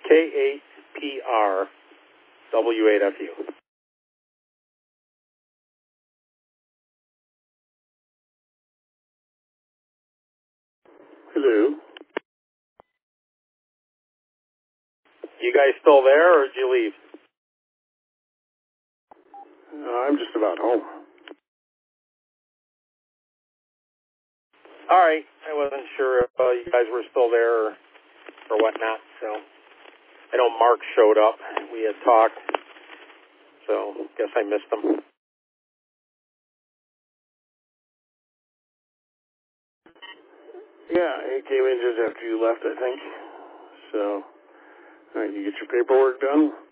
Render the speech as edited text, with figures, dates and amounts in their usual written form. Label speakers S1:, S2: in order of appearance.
S1: K8PR W8FU.
S2: Hello.
S1: You guys still there, or did you leave?
S2: I'm just about home.
S1: All right. I wasn't sure if you guys were still there or whatnot. So I know Mark showed up. We had talked. So guess I missed him.
S2: Yeah, he came in just after you left, I think. So, all right, you get your paperwork done?